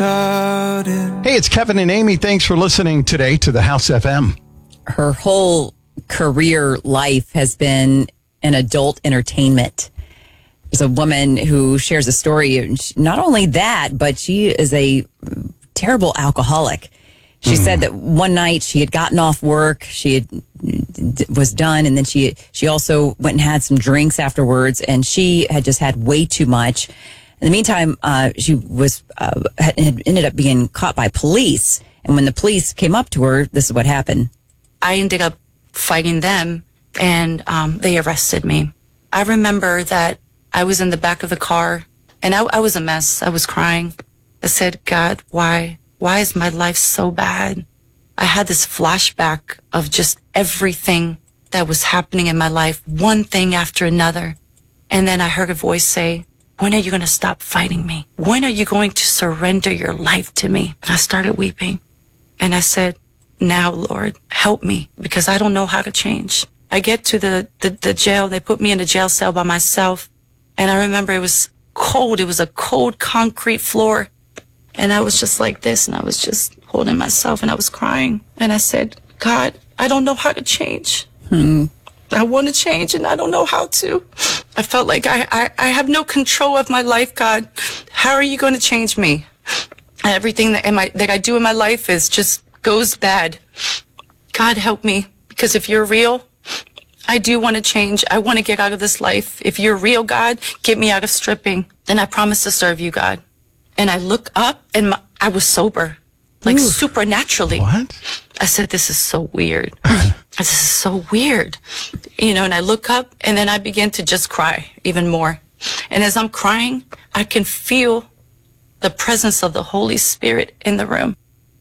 started. Hey, it's Kevin and Amy. Thanks for listening today to the House FM. Her whole career life has been in adult entertainment. There's a woman who shares a story. Not only that, but she is a terrible alcoholic. She said that one night she had gotten off work, was done, and then she also went and had some drinks afterwards, and she had just had way too much. In the meantime, she had ended up being caught by police, and when the police came up to her, this is what happened. I ended up fighting them, and they arrested me. I remember that I was in the back of the car, and I was a mess. I was crying. I said, God, why? Why is my life so bad? I had this flashback of just everything that was happening in my life, one thing after another. And then I heard a voice say, when are you going to stop fighting me? When are you going to surrender your life to me? And I started weeping. And I said, now, Lord, help me, because I don't know how to change. I get to the jail. They put me in a jail cell by myself. And I remember it was cold. It was a cold concrete floor. And I was just like this, and I was just holding myself, and I was crying. And I said, God, I don't know how to change. I want to change, and I don't know how to. I felt like I have no control of my life, God. How are you going to change me? Everything that I do in my life is just goes bad. God, help me, because if you're real, I do want to change. I want to get out of this life. If you're real, God, get me out of stripping. Then I promise to serve you, God. And I look up, and I was sober, like supernaturally. What? I said, this is so weird. This is so weird. And I look up, and then I begin to just cry even more. And as I'm crying, I can feel the presence of the Holy Spirit in the room.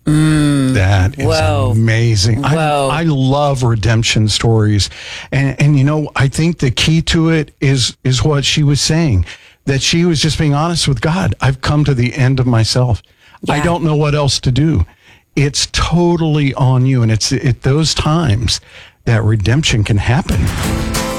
That is amazing. I love redemption stories. And I think the key to it is what she was saying, that she was just being honest with God. I've come to the end of myself. Yeah. I don't know what else to do. It's totally on you. And it's at those times that redemption can happen.